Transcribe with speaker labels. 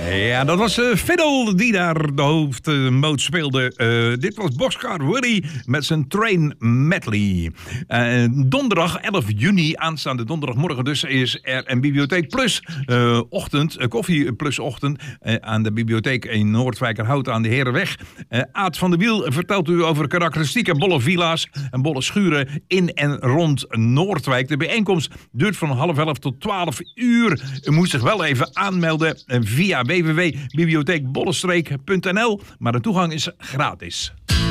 Speaker 1: Ja, dat was Fiddle die daar de hoofdmoot speelde. Dit was Boxcar Willie met zijn Train Medley. Donderdag 11 juni, aanstaande donderdagmorgen dus, is er een Bibliotheek Plus ochtend, Koffie Plus ochtend, aan de bibliotheek in Noordwijkerhout aan de Herenweg. Aad van der Wiel vertelt u over karakteristieke bolle villa's en bolle schuren in en rond Noordwijk. De bijeenkomst duurt van 10:30 tot 12 uur. U moet zich wel even aanmelden via www.bibliotheekbollestreek.nl, maar de toegang is gratis.